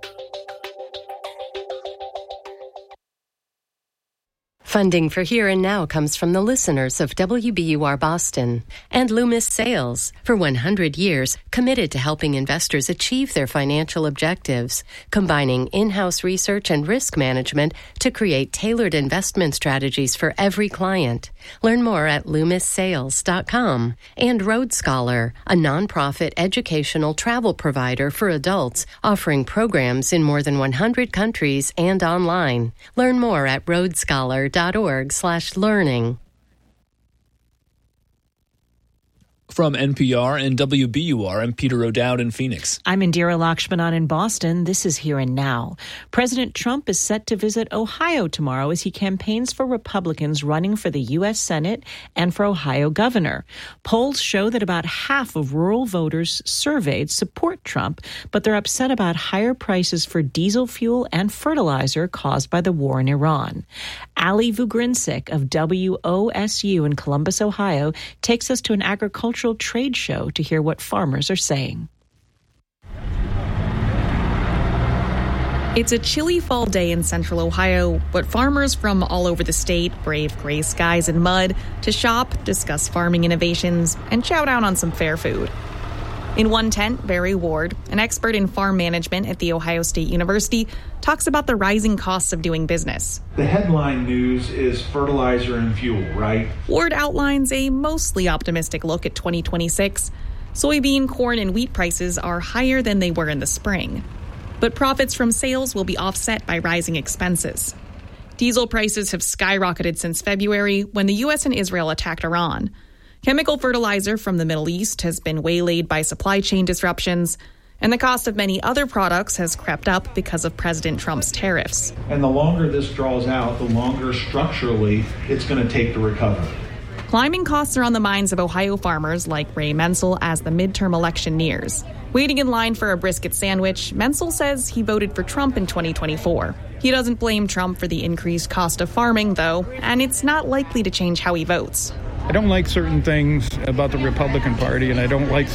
Speaker 25: Funding for Here and Now comes from the listeners of WBUR Boston and Loomis Sales, for 100 years committed to helping investors achieve their financial objectives, combining in-house research and risk management to create tailored investment strategies for every client. Learn more at LoomisSales.com. And Road Scholar, a nonprofit educational travel provider for adults offering programs in more than 100 countries and online. Learn more at roadscholar.org/learning.
Speaker 7: From NPR and WBUR, I'm Peter O'Dowd in Phoenix.
Speaker 8: I'm Indira Lakshmanan in Boston. This is Here and Now. President Trump is set to visit Ohio tomorrow as he campaigns for Republicans running for the U.S. Senate and for Ohio governor. Polls show that about half of rural voters surveyed support Trump, but they're upset about higher prices for diesel fuel and fertilizer caused by the war in Iran. Ali Vugrinsek of WOSU in Columbus, Ohio, takes us to an agricultural trade show to hear what farmers are saying.
Speaker 16: It's a chilly fall day in central Ohio, but farmers from all over the state brave gray skies and mud to shop, discuss farming innovations, and chow down on some fair food. In one tent, Barry Ward, an expert in farm management at The Ohio State University, talks about the rising costs of doing business.
Speaker 17: The headline news is fertilizer and fuel, right?
Speaker 16: Ward outlines a mostly optimistic look at 2026. Soybean, corn, and wheat prices are higher than they were in the spring. But profits from sales will be offset by rising expenses. Diesel prices have skyrocketed since February when the U.S. and Israel attacked Iran. Chemical fertilizer from the Middle East has been waylaid by supply chain disruptions, and the cost of many other products has crept up because of President Trump's tariffs.
Speaker 17: And the longer this draws out, the longer structurally it's going to take to recover.
Speaker 16: Climbing costs are on the minds of Ohio farmers like Ray Menzel as the midterm election nears. Waiting in line for a brisket sandwich, Menzel says he voted for Trump in 2024. He doesn't blame Trump for the increased cost of farming, though, and it's not likely to change how he votes.
Speaker 9: I don't like certain things about the Republican Party, and I don't like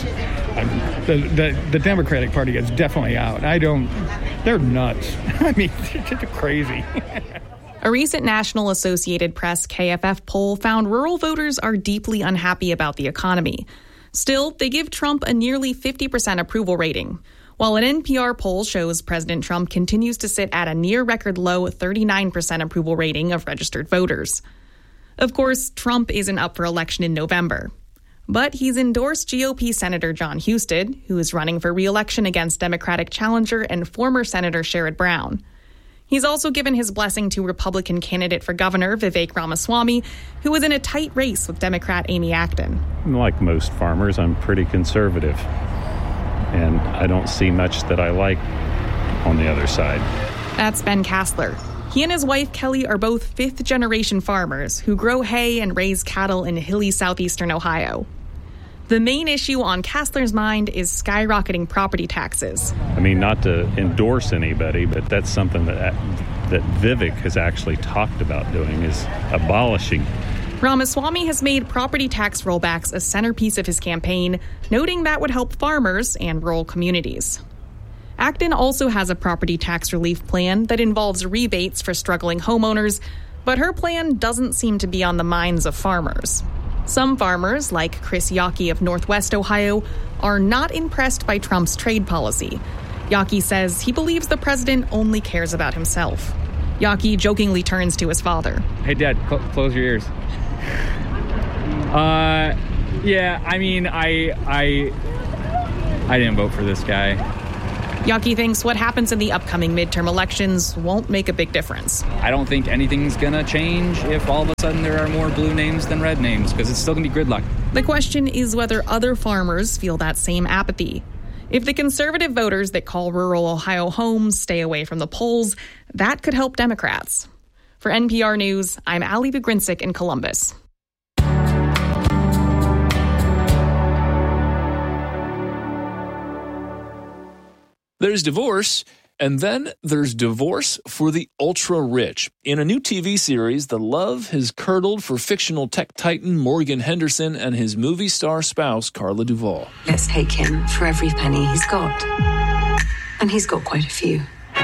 Speaker 9: the Democratic Party is definitely out. They're nuts. I mean, they're crazy.
Speaker 16: A recent National Associated Press KFF poll found rural voters are deeply unhappy about the economy. Still, they give Trump a nearly 50% approval rating, while an NPR poll shows President Trump continues to sit at a near-record low 39% approval rating of registered voters. Of course, Trump isn't up for election in November. But he's endorsed GOP Senator Jon Husted, who is running for re-election against Democratic challenger and former Senator Sherrod Brown. He's also given his blessing to Republican candidate for governor Vivek Ramaswamy, who was in a tight race with Democrat Amy Acton.
Speaker 18: Like most farmers, I'm pretty conservative, and I don't see much that I like on the other side.
Speaker 16: That's Ben Kassler. He and his wife Kelly are both fifth-generation farmers who grow hay and raise cattle in hilly southeastern Ohio. The main issue on Kassler's mind is skyrocketing property taxes.
Speaker 18: I mean, not to endorse anybody, but that's something that Vivek has actually talked about doing, is abolishing.
Speaker 16: Ramaswamy has made property tax rollbacks a centerpiece of his campaign, noting that would help farmers and rural communities. Acton also has a property tax relief plan that involves rebates for struggling homeowners, but her plan doesn't seem to be on the minds of farmers. Some farmers, like Chris Yockey of Northwest Ohio, are not impressed by Trump's trade policy. Yockey says he believes the president only cares about himself. Yockey jokingly turns to his father.
Speaker 19: Hey, Dad, close your ears. Yeah, I mean, I didn't vote for this guy.
Speaker 16: Yockey thinks what happens in the upcoming midterm elections won't make a big difference.
Speaker 19: I don't think anything's going to change if all of a sudden there are more blue names than red names, because it's still going to be gridlock.
Speaker 16: The question is whether other farmers feel that same apathy. If the conservative voters that call rural Ohio home stay away from the polls, that could help Democrats. For NPR News, I'm Ali Bugrincic in Columbus.
Speaker 7: There's divorce, and then there's divorce for the ultra-rich. In a new TV series, the love has curdled for fictional tech titan Morgan Henderson and his movie star spouse, Carla Duvall.
Speaker 20: Let's take him for every penny he's got. And he's got quite a few.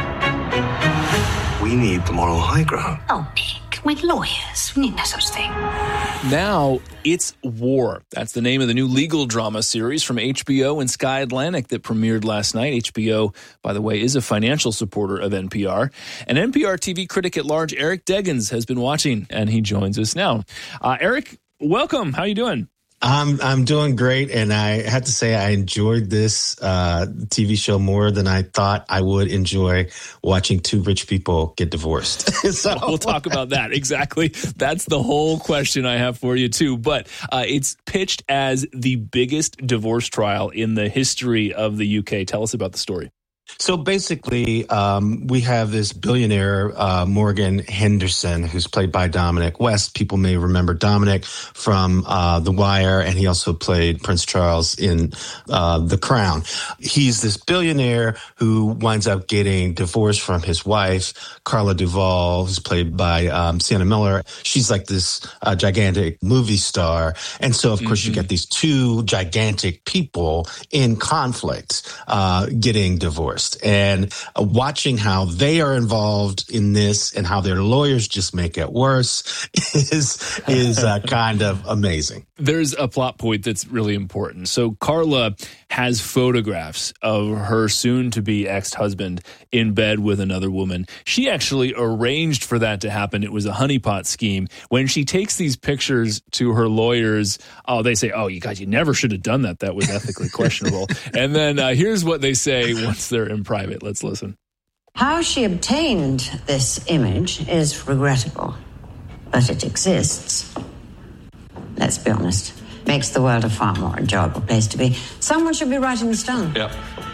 Speaker 21: We need the moral high ground.
Speaker 20: Oh, Nick, we're lawyers. We need no such thing.
Speaker 7: Now, it's War. That's the name of the new legal drama series from HBO and Sky Atlantic that premiered last night. HBO, by the way, is a financial supporter of NPR. And NPR TV critic at large, Eric Deggans, has been watching, and he joins us now. Eric, welcome. How are you doing?
Speaker 22: I'm doing great, and I have to say I enjoyed this TV show more than I thought I would enjoy watching two rich people get divorced.
Speaker 7: So we'll talk about that. Exactly. That's the whole question I have for you, too. But it's pitched as the biggest divorce trial in the history of the UK. Tell us about the story.
Speaker 22: So basically, we have this billionaire, Morgan Henderson, who's played by Dominic West. People may remember Dominic from The Wire, and he also played Prince Charles in The Crown. He's this billionaire who winds up getting divorced from his wife, Carla Duvall, who's played by Sienna Miller. She's like this gigantic movie star. And so, of course, you get these two gigantic people in conflict getting divorced. And watching how they are involved in this and how their lawyers just make it worse is kind of amazing.
Speaker 7: There's a plot point that's really important. So Carla has photographs of her soon-to-be ex-husband in bed with another woman. She actually arranged for that to happen. It was a honeypot scheme. When she takes these pictures to her lawyers, they say, you guys, you never should have done that. That was ethically questionable. And then here's what they say once they're in private. Let's listen.
Speaker 27: How she obtained this image is regrettable, but it exists. Let's be honest. makes the world a far more enjoyable place to be. Someone should be writing this down.
Speaker 7: Yep.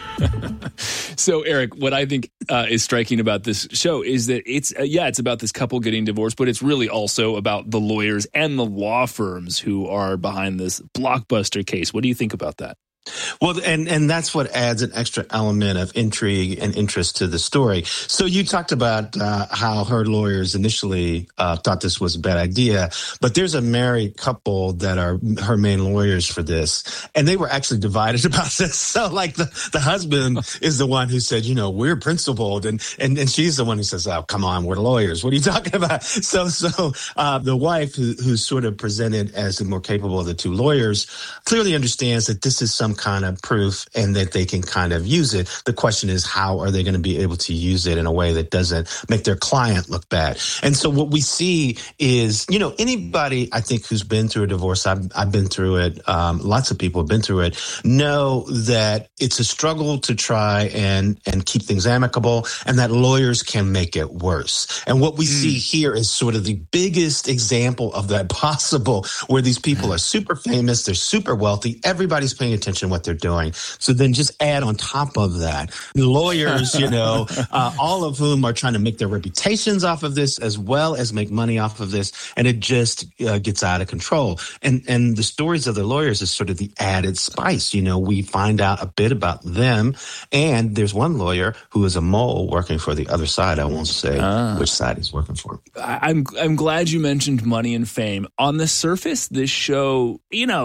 Speaker 7: So, Eric, what I think is striking about this show is that it's about this couple getting divorced, but it's really also about the lawyers and the law firms who are behind this blockbuster case. What do you think about that?
Speaker 22: Well, and that's what adds an extra element of intrigue and interest to the story. So you talked about how her lawyers initially thought this was a bad idea, but there's a married couple that are her main lawyers for this, and they were actually divided about this. So, like, the husband is the one who said, we're principled, and she's the one who says, oh, come on, we're lawyers. What are you talking about? So the wife, who's sort of presented as the more capable of the two lawyers, clearly understands that this is some kind of proof and that they can kind of use it. The question is, how are they going to be able to use it in a way that doesn't make their client look bad? And so what we see is, anybody, I think, who's been through a divorce, I've been through it, lots of people have been through it, know that it's a struggle to try and keep things amicable, and that lawyers can make it worse. And what we see here is sort of the biggest example of that possible, where these people are super famous, they're super wealthy, everybody's paying attention what they're doing. So then just add on top of that lawyers, all of whom are trying to make their reputations off of this as well as make money off of this. And it just gets out of control. And the stories of the lawyers is sort of the added spice. We find out a bit about them. And there's one lawyer who is a mole working for the other side. I won't say which side he's working for.
Speaker 7: I'm glad you mentioned money and fame. On the surface, this show,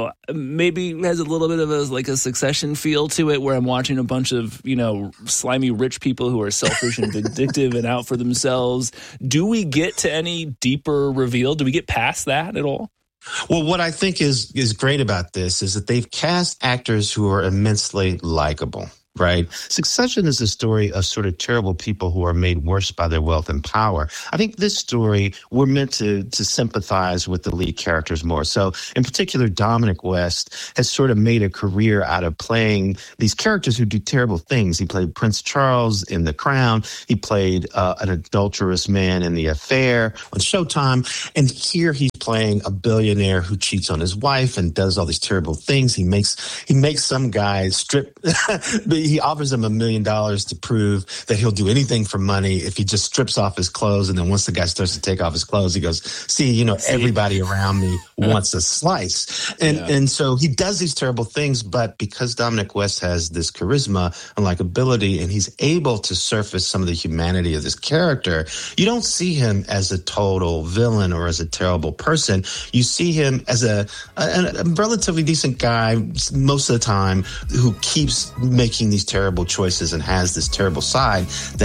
Speaker 7: maybe has a little bit of a Succession feel to it, where I'm watching a bunch of, slimy rich people who are selfish and vindictive and out for themselves. Do we get to any deeper reveal? Do we get past that at all?
Speaker 22: Well, what I think is great about this is that they've cast actors who are immensely likable. Right. Succession is a story of sort of terrible people who are made worse by their wealth and power. I think this story, we're meant to sympathize with the lead characters more. So in particular, Dominic West has sort of made a career out of playing these characters who do terrible things. He played Prince Charles in The Crown. He played an adulterous man in The Affair on Showtime. And here he's playing a billionaire who cheats on his wife and does all these terrible things. He makes some guy strip. He offers him $1 million to prove that he'll do anything for money if he just strips off his clothes. And then once the guy starts to take off his clothes, he goes, see, everybody around me wants a slice. And so he does these terrible things. But because Dominic West has this charisma and likability, and he's able to surface some of the humanity of this character, you don't see him as a total villain or as a terrible person. You see him as a relatively decent guy most of the time, who keeps making these terrible choices and has this terrible side that